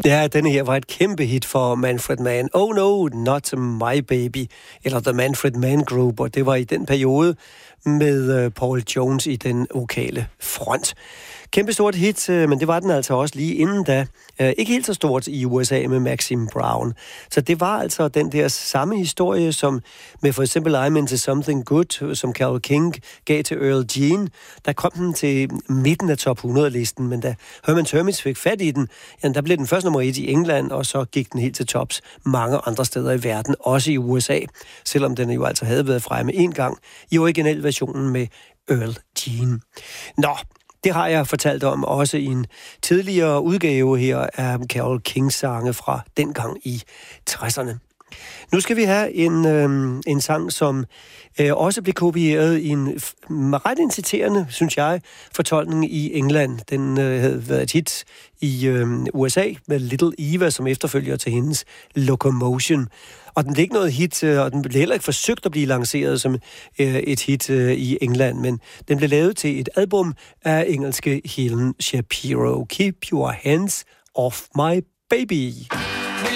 Ja, denne her var et kæmpe hit for Manfred Mann. Oh no, not my baby. Eller The Manfred Mann Group, og det var i den periode med Paul Jones i den vokale front. Kæmpe stort hit, men det var den altså også lige inden da. Ikke helt så stort i USA med Maxine Brown. Så det var altså den der samme historie, som med for eksempel I'm Into Something Good, som Carole King gav til Earl Jean. Der kom den til midten af top 100-listen, men da Herman Termits fik fat i den, ja, der blev den først nummer 1 i England, og så gik den helt til tops mange andre steder i verden, også i USA, selvom den jo altså havde været fremme en gang i originalversionen med Earl Jean. Nå, det har jeg fortalt om også i en tidligere udgave her af Carole Kings sange fra dengang i 60'erne. Nu skal vi have en sang, som også blev kopieret i en ret inciterende, synes jeg, fortolkning i England. Den havde været et hit i USA med Little Eva, som efterfølger til hendes Locomotion. Og den blev ikke noget hit, og den blev heller ikke forsøgt at blive lanceret som et hit i England, men den blev lavet til et album af engelske Helen Shapiro. Keep Your Hands Off My Baby.